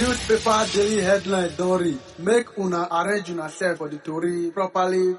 Newspaper daily headline don read. Make una arrange una self for the story properly.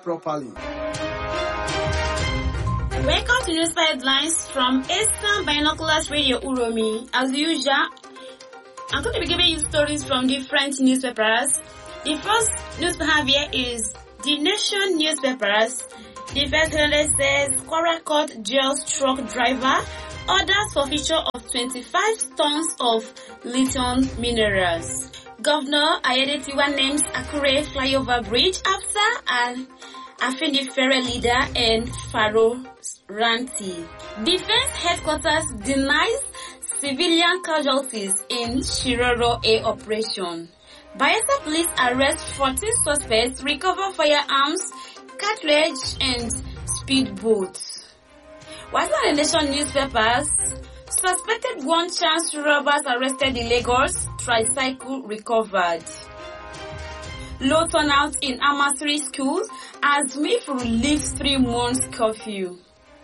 Welcome to Newspaper Headlines from Eastern Binoculars Radio Uromi. As usual, I'm going to be giving you stories from different newspapers. The first newspaper here is The Nation newspapers. The first headline says, Kwara Court jails truck driver, orders for forfeiture of 25 tons of lithium minerals. Governor Ayedatiwa names Akure flyover bridge after an Afenifere leader and Faro Ranti. Defense headquarters denies civilian casualties in Shiroro A operation. Bayelsa police arrest 14 suspects, recover firearms, cartridge and speedboats. While the Nation newspapers, suspected one-chance robbers arrested in Lagos, tricycle recovered. Low turnout in Amasri schools as MIF relieves 3 months curfew.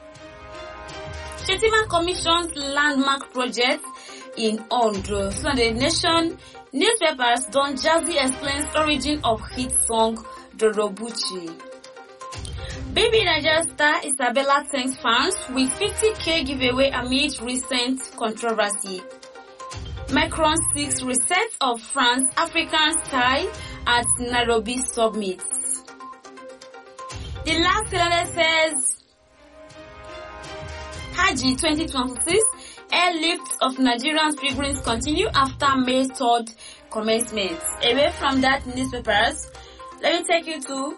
Shetima commissions landmark project in Ondo. So the Nation newspapers Don Jazzy explains origin of hit song Dorobuchi. Baby Nigeria star Isabella thanks fans with 50k giveaway amid recent controversy. Macron seeks reset of France African style at Nairobi summit. The last calendar says Haji 2026 airlift of Nigerian pilgrims continue after May 3rd commencement. Away from that newspapers, let me take you to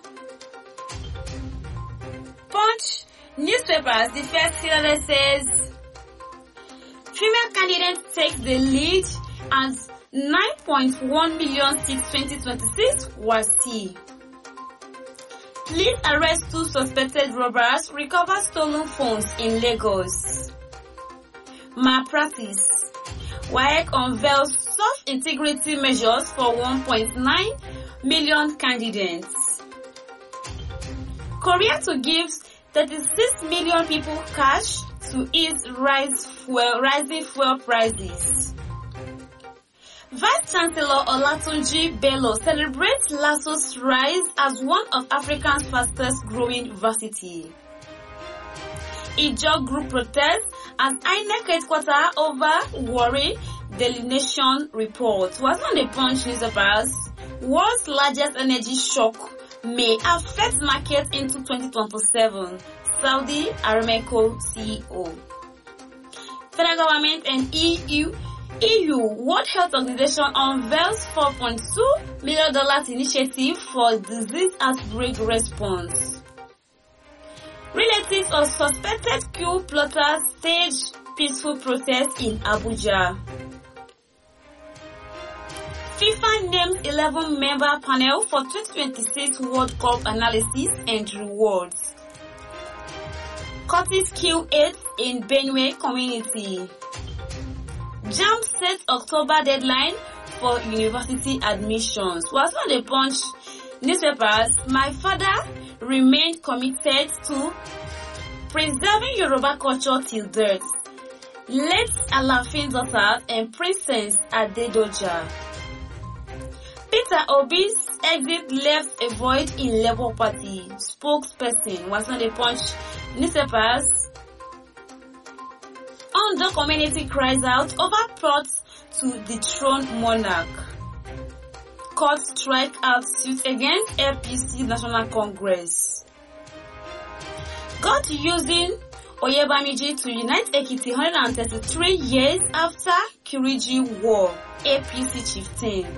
Punch newspapers. The first headline says female candidate takes the lead as 9.1 million seats 2026 was T. Police arrest 2 suspected robbers, recover stolen phones in Lagos. Malpractice. WAEC unveils soft integrity measures for 1.9 million candidates. Korea to give 36 million people cash to ease rising fuel prices. Vice Chancellor Olatunji Bello celebrates LASU's rise as one of Africa's fastest growing university. Ijaw group protests as INEC headquarters over worry, Daily Nation reports. Was on the Punch newspapers, world's largest energy shock may affect market into 2027. Saudi Aramco CEO. Federal government and EU World Health Organization unveils $4.2 million initiative for disease outbreak response. Relatives of suspected coup plotters stage peaceful protest in Abuja. FIFA names 11-member panel for 2026 World Cup analysis and rewards. Curtis kill 8 in Benue community. JAMB sets October deadline for university admissions. Was on the Punch newspapers, my father remained committed to preserving Yoruba culture till death. Late Alaafin daughter and Princess Adedoja. Peter Obi's exit left a void in Labour Party. Spokesperson was on the Punch newspapers. Ondo community cries out over plots to dethrone monarch. Court strike out suit against APC National Congress. God using Oyebamiji to unite Ekiti 133 years after Kiriji War. APC chieftain.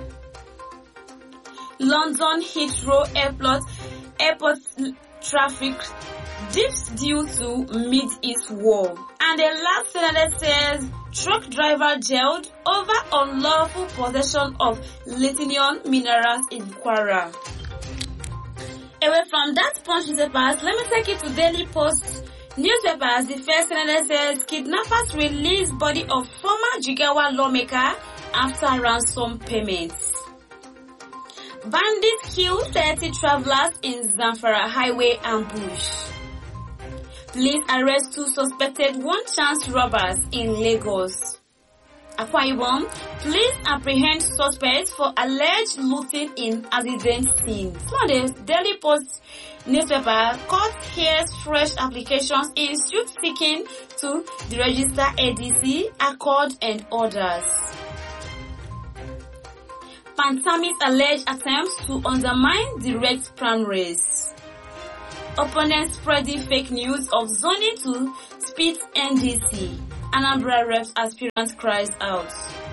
London Heathrow airport traffic dips due to Mid-East war. And the last sentence says, truck driver jailed over unlawful possession of lithium minerals in Kwara. Away from that Punch newspapers, let me take you to Daily Post newspapers. The first sentence says, kidnappers release body of former Jigawa lawmaker after ransom payments. Bandits kill 30 travelers in Zamfara highway ambush. Police arrest 2 suspected one-chance robbers in Lagos. Akwa Ibom, police apprehend suspects for alleged looting in accident scene. Sunday, Daily Post newspaper, court hears fresh applications in suit seeking to deregister ADC, Accord and others. Pantamis alleged attempts to undermine direct primaries. Opponents spreading fake news of zoning to split NDC. Anambra Reps aspirant cries out.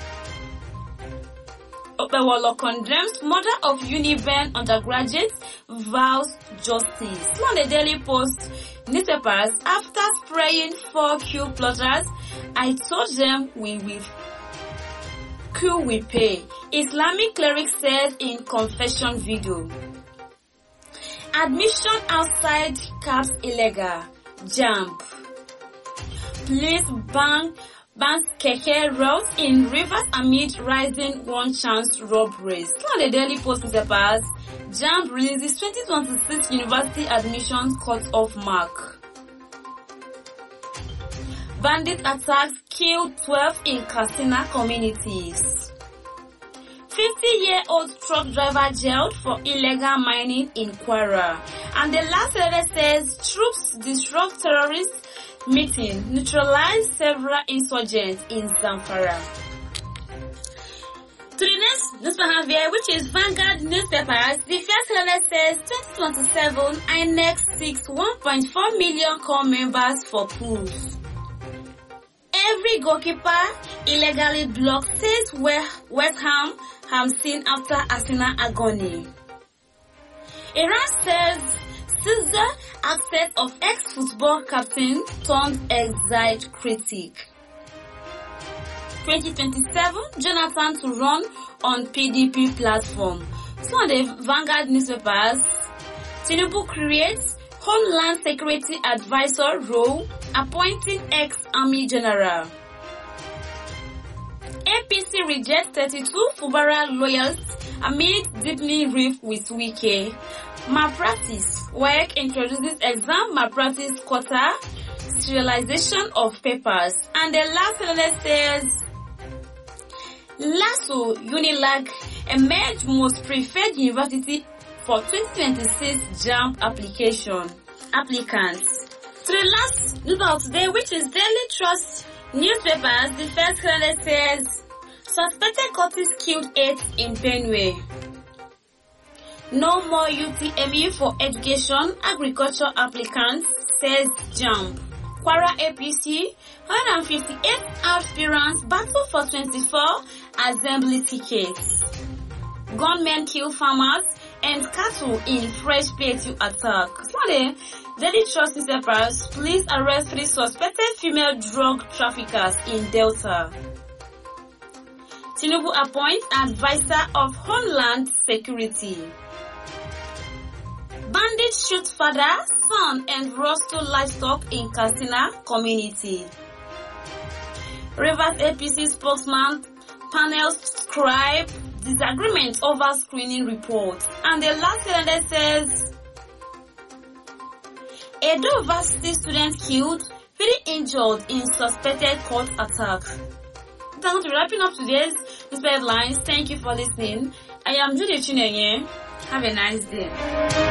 Opewolo condemns murder of Uniben undergraduate, vows justice. On the Daily Post newspapers, after spraying 4 Q plotters, I told them we will Q we pay. Islamic cleric says in confession video. Admission outside caps illegal. Jump. Police bans keke routes in rivers amid rising one chance robberies. On the Daily Post newspapers, JAMB releases 2026 university admissions cut-off mark. Bandit attacks killed 12 in Katsina communities. 50-year-old truck driver jailed for illegal mining in Kwara. And the last letter says troops disrupt terrorist meeting, neutralize several insurgents in Zamfara. To the next newspaper here, which is Vanguard newspapers, the first letter says 2027 INEC seeks 1.4 million core members for pools. Every goalkeeper illegally blocked, says West Ham seen after Arsenal agony. Iran says Caesar access of ex-football captain turned exiled critic. 2027, Jonathan to run on PDP platform. So on the Vanguard newspapers, Tinubu creates Homeland Security Advisor role, appointing ex-army general. APC rejects 32 Fubara lawyers amid deepening rift with Wike. Malpractice. WAEC introduces exam malpractice quota, serialization of papers. And the last letter says, LASSO Unilag emerged most preferred university for 2026 JAMB applicants. To the last newspaper of today, which is Daily Trust newspapers, the first letter says, suspected cultists killed 8 in Benue. No more UTME for education, agriculture applicants, says JAMB. Kwara APC, 158 aspirants battle for 24 assembly tickets. Gunmen kill farmers and cattle in fresh plateau attack. Sunday, Daily Trust newspapers, police arrest 3 suspected female drug traffickers in Delta. Tinubu appoints advisor of Homeland Security. Bandits shoot father, son, and rustle livestock in Katsina community. Rivers APC spokesman panel scribe disagreement over screening report. And the last letter says, Edo Varsity student killed, 3 injured in suspected court attack. Thank you for wrapping up today's newspaper headlines. Thank you for listening. I am Judy Chinenye. Have a nice day.